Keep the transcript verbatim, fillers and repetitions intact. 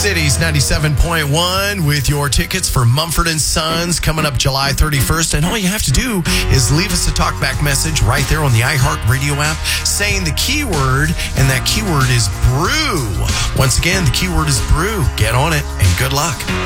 Cities ninety-seven point one with your tickets for Mumford and Sons coming up July thirty-first. And all you have to do is leave us a talkback message right there on the iHeartRadio app saying the keyword, and that keyword is brew. Once again, the keyword is brew. Get on it and good luck.